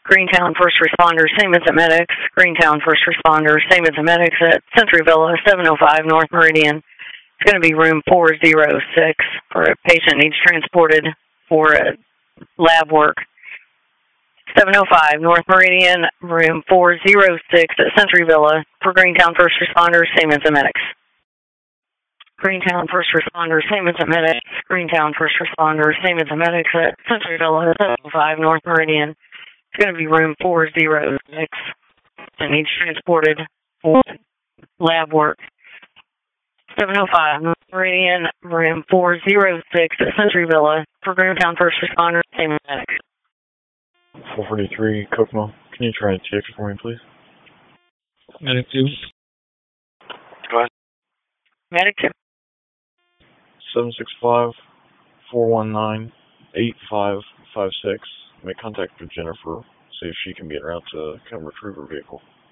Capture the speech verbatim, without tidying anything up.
Greentown First Responders, same as at Medics. Greentown First Responders, same as at Medics at Century Villa, seven oh five North Meridian. It's going to be room four oh six for a patient needs transported for uh, lab work. seven oh five North Meridian, room four oh six at Century Villa for Greentown First Responders, same as at Medics. Greentown First Responders, same as at Medics. Greentown First Responders, same as at Medics at Century Villa, seven oh five North Meridian. It's going to be room four oh six and needs transported for lab work. seven oh five North Meridian, room four oh six at Century Villa for Greentown First Responders, same as Medics. four forty-three Kokomo, can you try and T X for me, please? Medic two. Go ahead. Medic two. seven six five, four one nine, eight five five six. Make contact with Jennifer, see if she can get around to come retrieve her vehicle.